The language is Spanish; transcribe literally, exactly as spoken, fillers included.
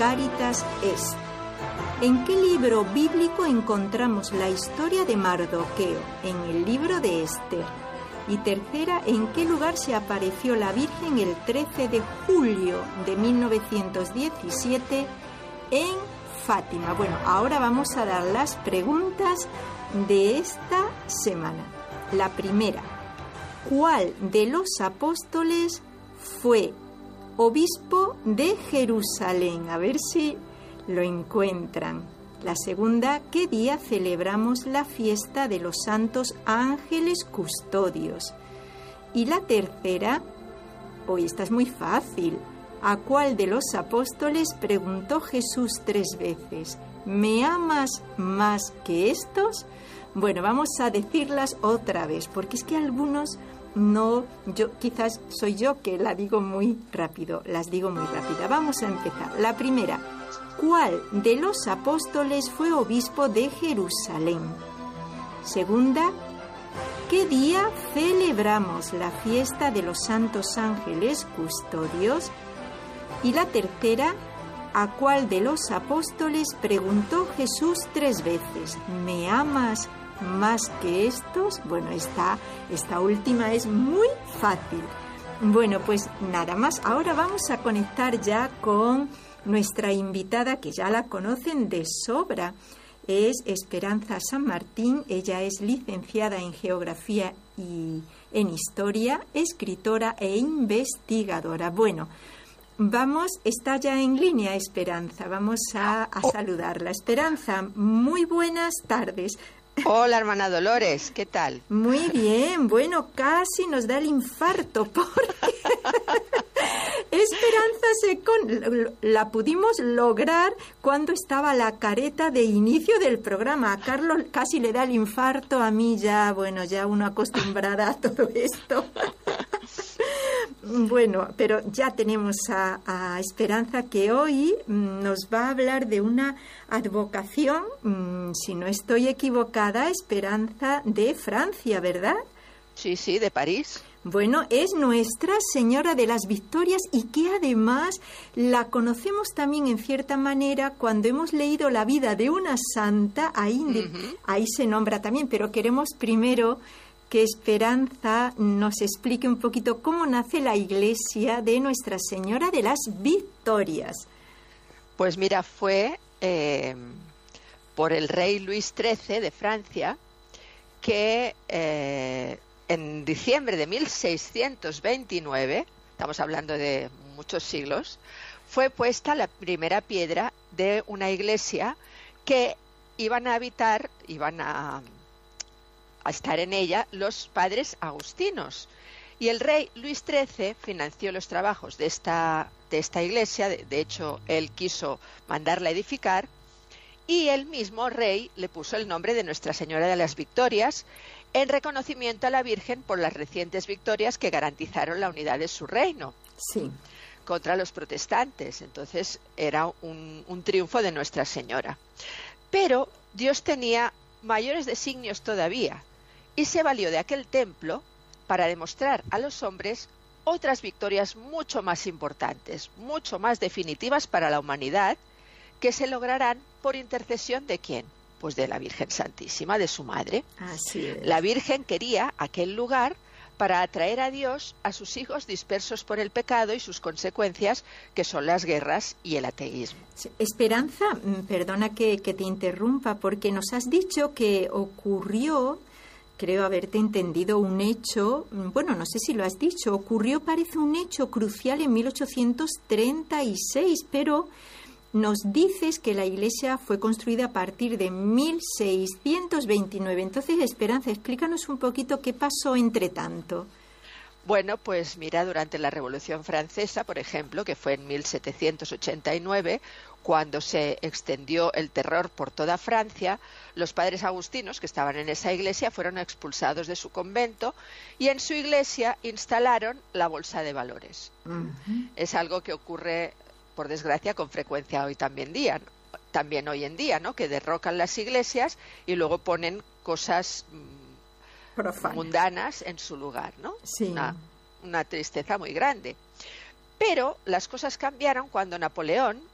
Caritas Est. ¿En qué libro bíblico encontramos la historia de Mardoqueo? En el libro de Esther. Y tercera, ¿en qué lugar se apareció la Virgen el trece de julio de mil novecientos diecisiete en Fátima? Bueno, ahora vamos a dar las preguntas de esta semana. La primera, ¿cuál de los apóstoles fue obispo de Jerusalén? A ver si lo encuentran. La segunda, ¿qué día celebramos la fiesta de los santos ángeles custodios? Y la tercera, hoy esta es muy fácil. ¿A cuál de los apóstoles preguntó Jesús tres veces? ¿Me amas más que estos? Bueno, vamos a decirlas otra vez, porque es que algunos no, yo quizás soy yo que la digo muy rápido, las digo muy rápida. Vamos a empezar. La primera, ¿cuál de los apóstoles fue obispo de Jerusalén? Segunda, ¿qué día celebramos la fiesta de los santos ángeles custodios? Y la tercera, ¿a cuál de los apóstoles preguntó Jesús tres veces? ¿Me amas más que estos? Bueno, esta, esta última es muy fácil. Bueno, pues nada más. Ahora vamos a conectar ya con nuestra invitada, que ya la conocen de sobra. Es Esperanza San Martín. Ella es licenciada en Geografía y en Historia, escritora e investigadora. Bueno, vamos, está ya en línea Esperanza. Vamos a, a saludarla. Esperanza, muy buenas tardes. Hola, hermana Dolores, ¿qué tal? Muy bien, bueno, casi nos da el infarto porque Esperanza se con... la pudimos lograr cuando estaba la careta de inicio del programa. A Carlos casi le da el infarto, a mí ya, bueno, ya uno acostumbrada a todo esto. Bueno, pero ya tenemos a, a Esperanza, que hoy mmm, nos va a hablar de una advocación, mmm, si no estoy equivocada, Esperanza, de Francia, ¿verdad? Sí, sí, de París. Bueno, es Nuestra Señora de las Victorias, y que además la conocemos también en cierta manera cuando hemos leído la vida de una santa, ahí, uh-huh. ahí se nombra también, pero queremos primero que Esperanza nos explique un poquito cómo nace la iglesia de Nuestra Señora de las Victorias. Pues mira, fue eh, por el rey Luis trece de Francia que eh, en diciembre de mil seiscientos veintinueve, estamos hablando de muchos siglos, fue puesta la primera piedra de una iglesia que iban a habitar, iban a... a estar en ella los padres agustinos. Y el rey Luis trece financió los trabajos de esta, de esta iglesia, de, de hecho él quiso mandarla edificar, y el mismo rey le puso el nombre de Nuestra Señora de las Victorias en reconocimiento a la Virgen por las recientes victorias que garantizaron la unidad de su reino. Sí. Contra los protestantes. Entonces era un, un triunfo de Nuestra Señora. Pero Dios tenía mayores designios todavía, y se valió de aquel templo para demostrar a los hombres otras victorias mucho más importantes, mucho más definitivas para la humanidad, que se lograrán por intercesión ¿de quién? Pues de la Virgen Santísima, de su madre. Así es. La Virgen quería aquel lugar para atraer a Dios a sus hijos dispersos por el pecado y sus consecuencias, que son las guerras y el ateísmo. Esperanza, perdona que, que te interrumpa, porque nos has dicho que ocurrió, creo haberte entendido, un hecho, bueno, no sé si lo has dicho, ocurrió, parece un hecho crucial en mil ochocientos treinta y seis, pero nos dices que la iglesia fue construida a partir de mil seiscientos veintinueve. Entonces, Esperanza, explícanos un poquito qué pasó entre tanto. Bueno, pues mira, durante la Revolución Francesa, por ejemplo, que fue en mil setecientos ochenta y nueve, cuando se extendió el terror por toda Francia, los padres agustinos que estaban en esa iglesia fueron expulsados de su convento y en su iglesia instalaron la bolsa de valores. Uh-huh. Es algo que ocurre, por desgracia, con frecuencia hoy también día, también hoy en día, ¿no? Que derrocan las iglesias y luego ponen cosas Profana. mundanas en su lugar, ¿no? Sí. Una, una tristeza muy grande. Pero las cosas cambiaron cuando Napoleón